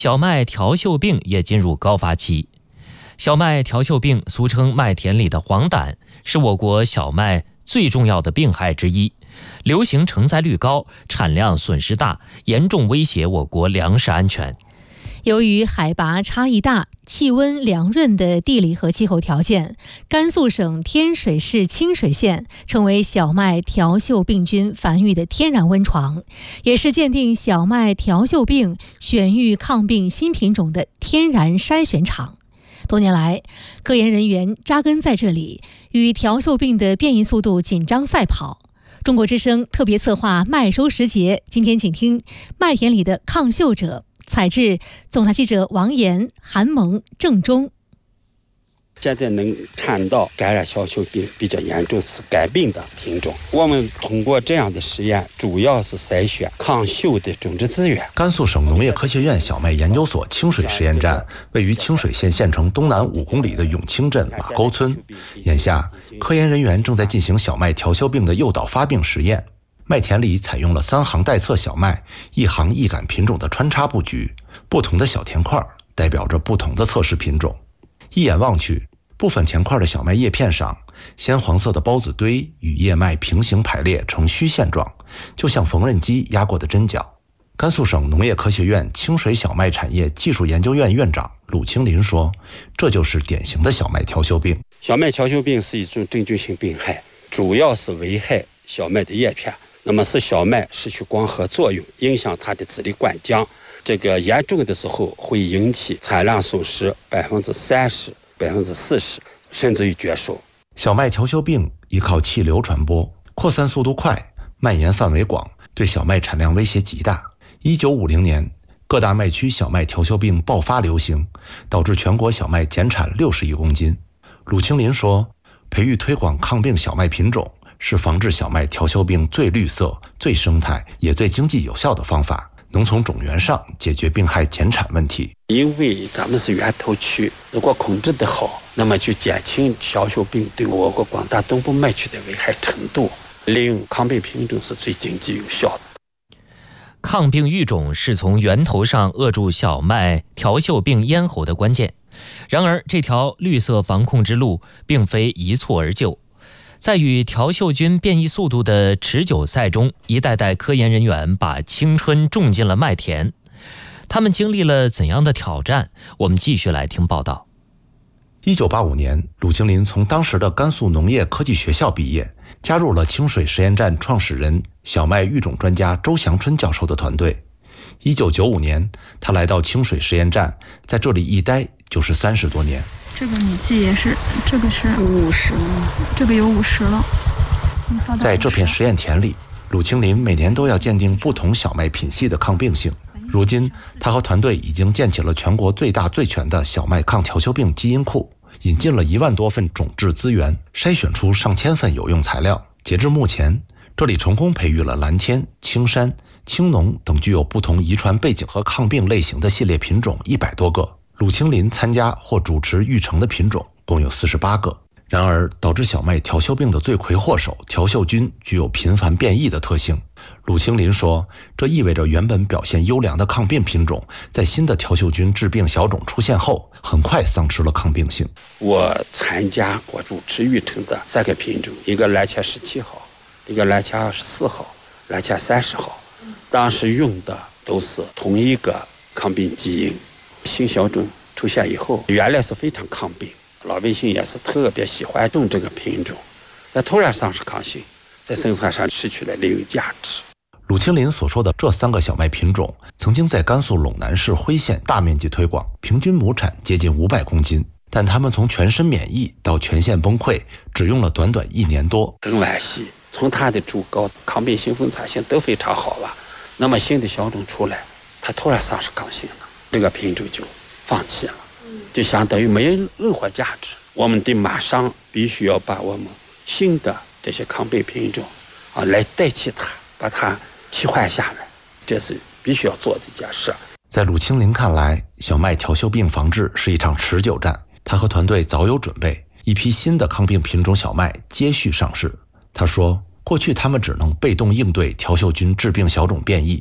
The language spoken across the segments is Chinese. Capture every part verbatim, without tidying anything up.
小麦条锈病也进入高发期。小麦条锈病俗称麦田里的黄疸，是我国小麦最重要的病害之一，流行承载率高，产量损失大，严重威胁我国粮食安全。 由于海拔差异大、气温凉润的地理和气候条件，甘肃省天水市清水县成为小麦条锈病菌繁育的天然温床，也是鉴定小麦条锈病选育抗病新品种的天然筛选场。多年来，科研人员扎根在这里，与条锈病的变异速度紧张赛跑。中国之声特别策划麦收时节，今天请听麦田里的抗锈者。采制总台记者王岩、韩萌、郑中。 现在能看到感染小锈病比较严重是肝病的品种。我们通过这样的实验，主要是筛选抗锈的种植资源。 甘肃省农业科学院小麦研究所清水实验站位于清水县县城东南五公里的永清镇马沟村。眼下，科研人员正在进行小麦条锈病的诱导发病实验。麦田里采用了三行带侧小麦、一行一杆品种的穿插布局，不同的小田块代表着不同的测试品种。一眼望去，部分田块的小麦叶片上，鲜黄色的孢子堆与叶脉平行排列呈虚线状，就像缝纫机压过的针脚。甘肃省农业科学院清水小麦产业技术研究院院长鲁清林说：“这就是典型的小麦条锈病。 小麦条锈病是一种真菌性病害，主要是危害小麦的叶片。”那么使小麦失去光合作用，影响它的籽粒灌浆，这个严重的时候会引起产量损失百分之三十、百分之四十，甚至于绝收。 小麦条锈病依靠气流传播，扩散速度快，蔓延范围广，对小麦产量威胁极大。一九五零年，各大麦区小麦条锈病爆发流行，导致全国小麦减产六十亿公斤。鲁清林说，培育推广抗病小麦品种是防治小麦条锈病最绿色、最生态也最经济有效的方法，能从种源上解决病害减产问题。 因为咱们是源头区，如果控制得好，那么就减轻小锈病对我国广大东部麦区的危害程度。利用抗病品种是最经济有效的。 抗病育种是从源头上扼住小麦条锈病咽喉的关键。然而，这条绿色防控之路并非一蹴而就。在与条锈菌变异速度的持久赛中，一代代科研人员把青春种进了麦田。他们经历了怎样的挑战？我们继续来听报道。 一九八五年，鲁清林从当时的甘肃农业科技学校毕业，加入了清水实验站创始人、小麦育种专家周祥春教授的团队。一九九五年，他来到清水实验站，在这里一待就是三十多年。 这个米剂也是，这个是五十，这个有五十了。 在这片实验田里，鲁清林每年都要鉴定不同小麦品系的抗病性。如今，他和团队已经建起了全国最大最全的小麦抗条锈病基因库，引进了一万多份种质资源，筛选出上千份有用材料。截至目前，这里成功培育了蓝天、青山、青农等具有不同遗传背景和抗病类型的系列品种一百多个。鲁清林参加或主持育成的品种共有四十八个。然而，导致小麦条锈病的罪魁祸首条锈菌具有频繁变异的特性。鲁清林说，这意味着原本表现优良的抗病品种，在新的条锈菌致病小种出现后，很快丧失了抗病性。 我参加或主持育成的三个品种，一个蓝茄十七号，一个蓝茄二十四号，蓝茄三十号，当时用的都是同一个抗病基因。新小种出现以后，原来是非常抗病，老百姓也是特别喜欢种这个品种，但突然丧失抗性，在生产上失去了利用价值。 鲁清林所说的这三个小麦品种，曾经在甘肃陇南市辉县大面积推广，平均亩产接近五百公斤，但他们从全身免疫到全线崩溃，只用了短短一年多。 很惋惜，从它的株高、抗病性、分产性都非常好了，那么新的小种出来，它突然丧失抗性了，这个品种就放弃了，就相当于没有任何价值。我们得马上必须要把我们新的这些抗病品种啊来代替它，把它替换下来，这是必须要做的一件事。 在鲁清林看来，小麦条锈病防治是一场持久战。他和团队早有准备，一批新的抗病品种小麦接续上市。他说，过去他们只能被动应对条锈菌致病小种变异，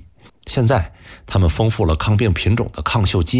现在他们丰富了抗病品种的抗锈基因。